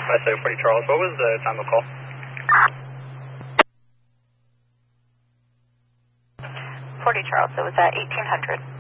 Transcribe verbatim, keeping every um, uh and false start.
I say forty Charles. What was the time of call? forty Charles, it was at eighteen hundred.